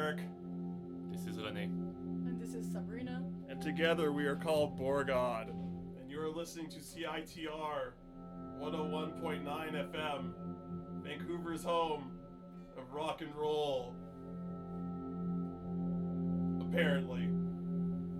Eric. This is Rene. And this is Sabrina. And together we are called Borgod. And you are listening to CITR 101.9 FM, Vancouver's home of rock and roll. Apparently.